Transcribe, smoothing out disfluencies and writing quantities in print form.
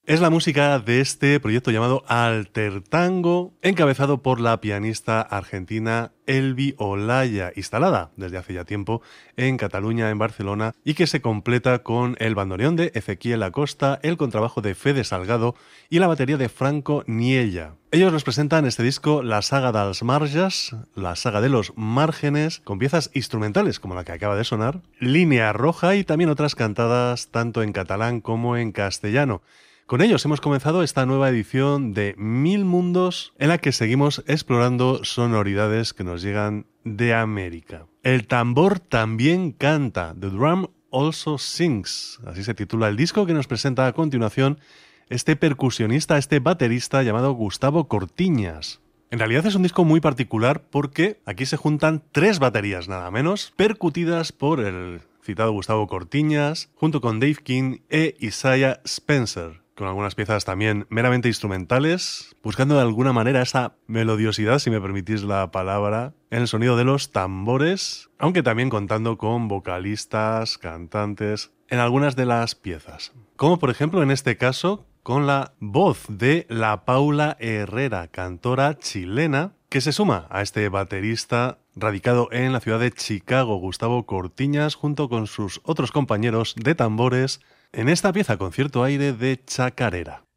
Es la música de este proyecto llamado Alter Tango, encabezado por la pianista argentina Elvi Olaya, instalada desde hace ya tiempo en Cataluña, en Barcelona, y que se completa con el bandoneón de Ezequiel Acosta, el contrabajo de Fede Salgado y la batería de Franco Niella. Ellos nos presentan este disco, la saga dels marges, la saga de los márgenes, con piezas instrumentales como la que acaba de sonar, Línea Roja y también otras cantadas tanto en catalán como en castellano. Con ellos hemos comenzado esta nueva edición de Mil Mundos en la que seguimos explorando sonoridades que nos llegan de América. El tambor también canta, The Drum Also Sings, así se titula el disco que nos presenta a continuación este percusionista, este baterista llamado Gustavo Cortiñas. En realidad es un disco muy particular porque aquí se juntan tres baterías nada menos, percutidas por el citado Gustavo Cortiñas, junto con Dave King e Isaiah Spencer, con algunas piezas también meramente instrumentales, buscando de alguna manera esa melodiosidad, si me permitís la palabra, en el sonido de los tambores, aunque también contando con vocalistas, cantantes, en algunas de las piezas. Como por ejemplo en este caso, con la voz de la Paula Herrera, cantora chilena, que se suma a este baterista radicado en la ciudad de Chicago, Gustavo Cortiñas, junto con sus otros compañeros de tambores, en esta pieza con cierto aire de chacarera.